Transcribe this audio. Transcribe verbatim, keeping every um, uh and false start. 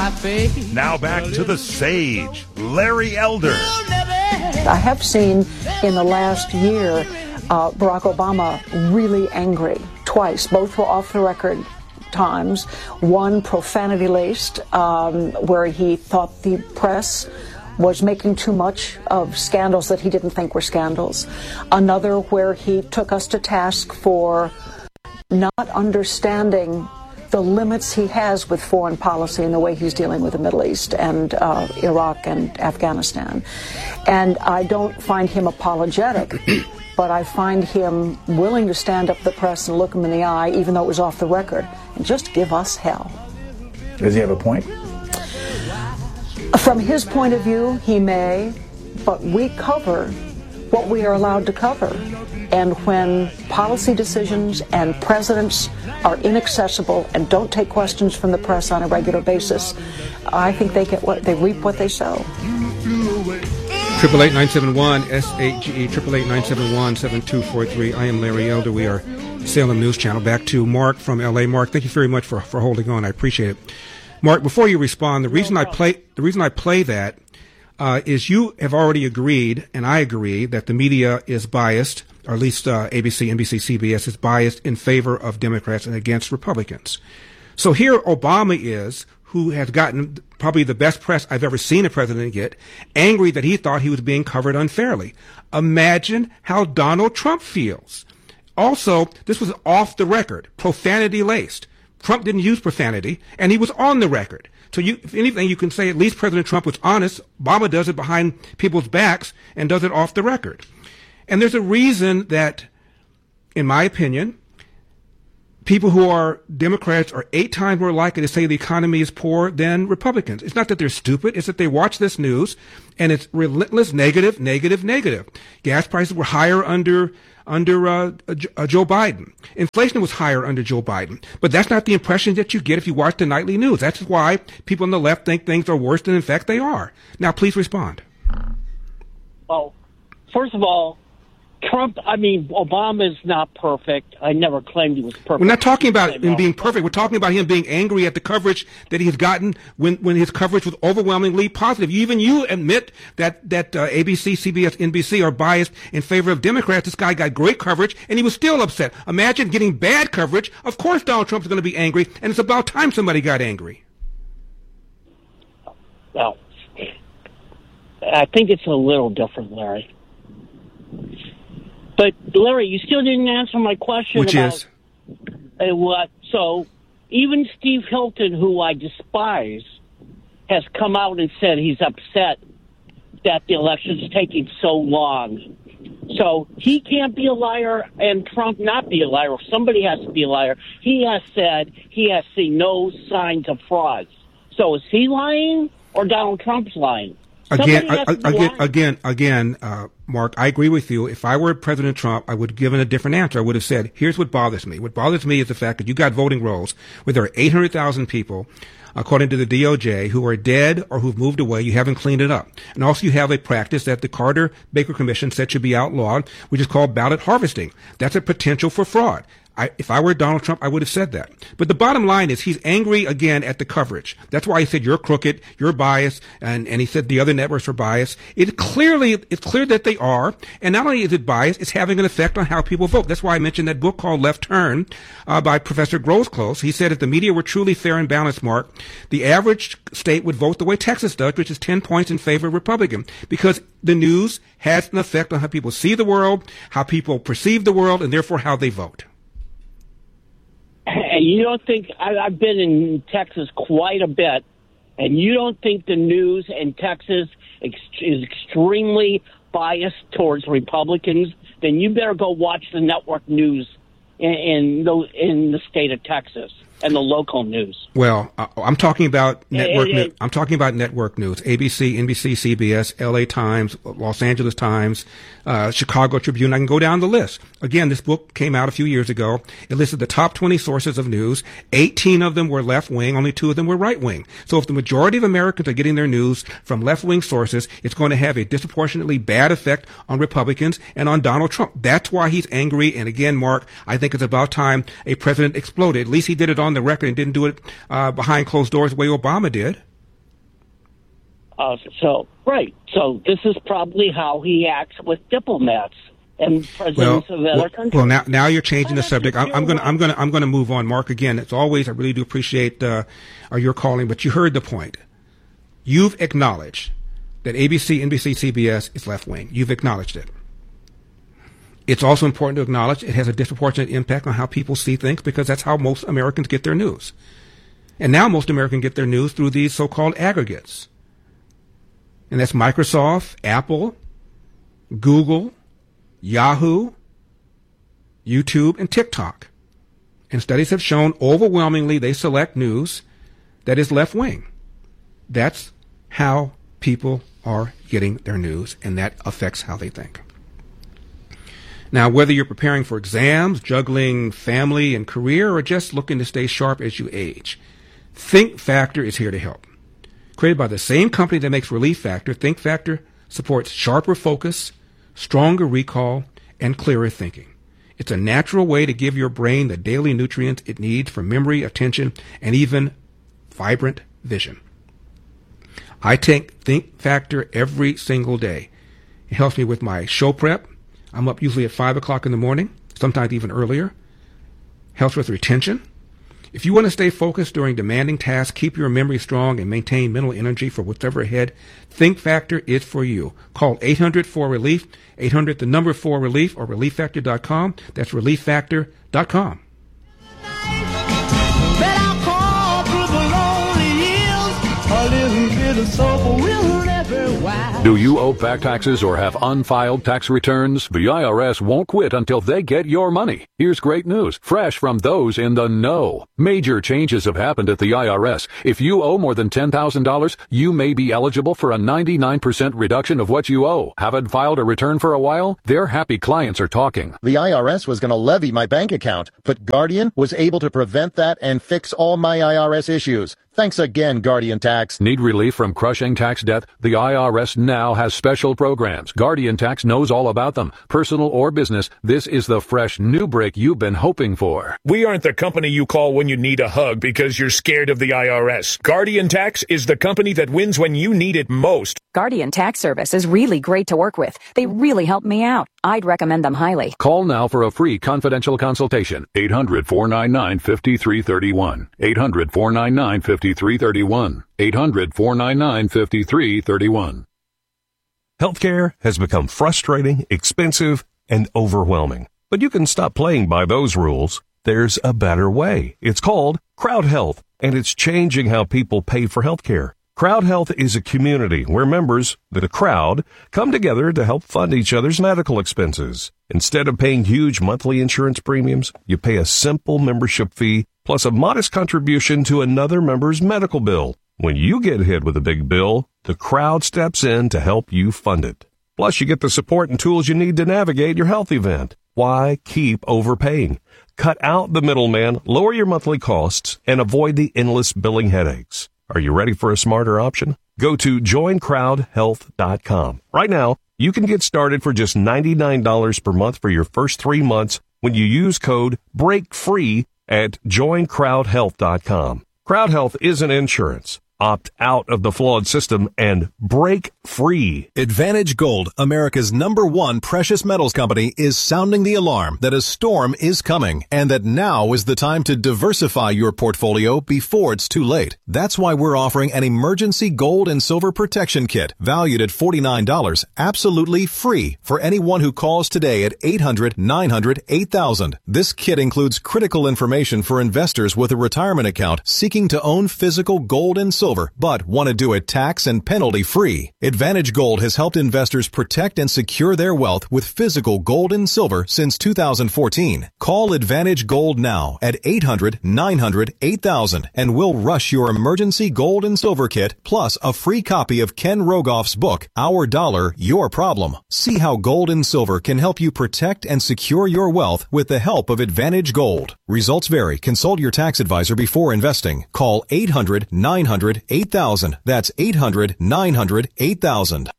my face. Now back to the sage, Larry Elder. I have seen in the last year uh, Barack Obama really angry twice. Both were off the record times. One profanity-laced, um, where he thought the press was making too much of scandals that he didn't think were scandals. Another where he took us to task for not understanding the limits he has with foreign policy and the way he's dealing with the Middle East and uh, Iraq and Afghanistan. And I don't find him apologetic, but I find him willing to stand up to the press and look him in the eye, even though it was off the record, and just give us hell. Does he have a point? From his point of view, he may, but we cover what we are allowed to cover. And when policy decisions and presidents are inaccessible and don't take questions from the press on a regular basis, I think they get what they reap what they sow. Triple eight nine seven one S H G E triple eight nine seven one seven two four three. I am Larry Elder. We are Salem News Channel. Back to Mark from L A. Mark, thank you very much for, for holding on. I appreciate it. Mark, before you respond, the reason I play the reason I play that uh, is you have already agreed, and I agree, that the media is biased, or at least uh, A B C, N B C, C B S is biased in favor of Democrats and against Republicans. So here Obama is, who has gotten probably the best press I've ever seen a president get, angry that he thought he was being covered unfairly. Imagine how Donald Trump feels. Also, this was off the record, profanity-laced. Trump didn't use profanity, and he was on the record. So you, if anything, you can say at least President Trump was honest. Obama does it behind people's backs and does it off the record. And there's a reason that, in my opinion, people who are Democrats are eight times more likely to say the economy is poor than Republicans. It's not that they're stupid. It's that they watch this news, and it's relentless negative, negative, negative. Gas prices were higher under under uh, uh, Joe Biden. Inflation was higher under Joe Biden. But that's not the impression that you get if you watch the nightly news. That's why people on the left think things are worse than in fact they are. Now, please respond. Well, first of all, Trump, I mean, Obama is not perfect. I never claimed he was perfect. We're not talking about him being perfect. We're talking about him being angry at the coverage that he's gotten when, when his coverage was overwhelmingly positive. Even you admit that, that uh, A B C, C B S, N B C are biased in favor of Democrats. This guy got great coverage, and he was still upset. Imagine getting bad coverage. Of course Donald Trump's going to be angry, and it's about time somebody got angry. Well, I think it's a little different, Larry. But, Larry, you still didn't answer my question Which about is? Uh, what. So, even Steve Hilton, who I despise, has come out and said he's upset that the election's taking so long. So, he can't be a liar and Trump not be a liar. Somebody has to be a liar. He has said he has seen no signs of frauds. So, is he lying or Donald Trump's lying? Again, uh, again, again, again, uh, Mark, I agree with you. If I were President Trump, I would have given a different answer. I would have said, here's what bothers me. What bothers me is the fact that you got voting rolls where there are eight hundred thousand people, according to the D O J, who are dead or who've moved away. You haven't cleaned it up. And also you have a practice that the Carter-Baker Commission said should be outlawed, which is called ballot harvesting. That's a potential for fraud. I, if I were Donald Trump, I would have said that. But the bottom line is he's angry again at the coverage. That's why he said you're crooked, you're biased, and, and he said the other networks are biased. It's clearly, it's clear that they are. And not only is it biased, it's having an effect on how people vote. That's why I mentioned that book called Left Turn, uh, by Professor Grosclose. He said if the media were truly fair and balanced, Mark, the average state would vote the way Texas does, which is ten points in favor of Republican. Because the news has an effect on how people see the world, how people perceive the world, and therefore how they vote. And you don't think, I, I've been in Texas quite a bit, and you don't think the news in Texas ex- is extremely biased towards Republicans, then you better go watch the network news in, in, the, in the state of Texas and the local news. Well, uh, I'm talking about network. It, it, ne- I'm talking about network news: A B C, N B C, C B S, L A Times, Los Angeles Times, uh, Chicago Tribune. I can go down the list. Again, this book came out a few years ago. It listed the top twenty sources of news. eighteen of them were left wing. Only two of them were right wing. So, if the majority of Americans are getting their news from left wing sources, it's going to have a disproportionately bad effect on Republicans and on Donald Trump. That's why he's angry. And again, Mark, I think it's about time a president exploded. At least he did it on the record and didn't do it uh, behind closed doors the way Obama did. Uh, so, right. So this is probably how he acts with diplomats and presidents well, of other well, countries. Well, now now you're changing the subject. I'm, I'm going to I'm going to I'm going to move on, Mark. Again, as always, I really do appreciate uh, your calling, but you heard the point. You've acknowledged that A B C, N B C, C B S is left wing. You've acknowledged it. It's also important to acknowledge it has a disproportionate impact on how people see things, because that's how most Americans get their news. And now most Americans get their news through these so-called aggregates. And that's Microsoft, Apple, Google, Yahoo, YouTube, and TikTok. And studies have shown overwhelmingly they select news that is left-wing. That's how people are getting their news, and that affects how they think. Now, whether you're preparing for exams, juggling family and career, or just looking to stay sharp as you age, Think Factor is here to help. Created by the same company that makes Relief Factor, Think Factor supports sharper focus, stronger recall, and clearer thinking. It's a natural way to give your brain the daily nutrients it needs for memory, attention, and even vibrant vision. I take Think Factor every single day. It helps me with my show prep. I'm up usually at five o'clock in the morning, sometimes even earlier. Helps with retention. If you want to stay focused during demanding tasks, keep your memory strong, and maintain mental energy for whatever ahead, Think Factor is for you. Call eight hundred four relief, eight hundred the number four relief, or relief factor dot com. That's relief factor dot com. Do you owe back taxes or have unfiled tax returns? The I R S won't quit until they get your money. Here's great news, fresh from those in the know. Major changes have happened at the I R S. If you owe more than ten thousand dollars, you may be eligible for a ninety-nine percent reduction of what you owe. Haven't filed a return for a while? Their happy clients are talking. The I R S was going to levy my bank account, but Guardian was able to prevent that and fix all my I R S issues. Thanks again, Guardian Tax. Need relief from crushing tax debt? The I R S now has special programs. Guardian Tax knows all about them. Personal or business, this is the fresh new break you've been hoping for. We aren't the company you call when you need a hug because you're scared of the I R S. Guardian Tax is the company that wins when you need it most. Guardian Tax Service is really great to work with. They really helped me out. I'd recommend them highly. Call now for a free confidential consultation. eight hundred four nine nine five three three one. eight hundred four nine nine five three three one. eight hundred four nine nine five three three one. Healthcare has become frustrating, expensive, and overwhelming. But you can stop playing by those rules. There's a better way. It's called Crowd Health, and it's changing how people pay for healthcare. Crowd Health is a community where members, the crowd, come together to help fund each other's medical expenses. Instead of paying huge monthly insurance premiums, you pay a simple membership fee plus a modest contribution to another member's medical bill. When you get hit with a big bill, the crowd steps in to help you fund it. Plus, you get the support and tools you need to navigate your health event. Why keep overpaying? Cut out the middleman, lower your monthly costs, and avoid the endless billing headaches. Are you ready for a smarter option? Go to join crowd health dot com. Right now, you can get started for just ninety-nine dollars per month for your first three months when you use code BREAKFREE at join crowd health dot com. Crowd Health isn't insurance. Opt out of the flawed system and break free. Advantage Gold, America's number one precious metals company, is sounding the alarm that a storm is coming and that now is the time to diversify your portfolio before it's too late. That's why we're offering an emergency gold and silver protection kit valued at forty-nine dollars, absolutely free for anyone who calls today at eight hundred nine hundred eight thousand. This kit includes critical information for investors with a retirement account seeking to own physical gold and silver. Silver, but want to do it tax and penalty free. Advantage Gold has helped investors protect and secure their wealth with physical gold and silver since two thousand fourteen. Call Advantage Gold now at eight hundred nine hundred eight thousand and we'll rush your emergency gold and silver kit plus a free copy of Ken Rogoff's book, Our Dollar, Your Problem. See how gold and silver can help you protect and secure your wealth with the help of Advantage Gold. Results vary. Consult your tax advisor before investing. Call eight hundred nine hundred eight thousand. That's eight hundred nine hundred eight thousand.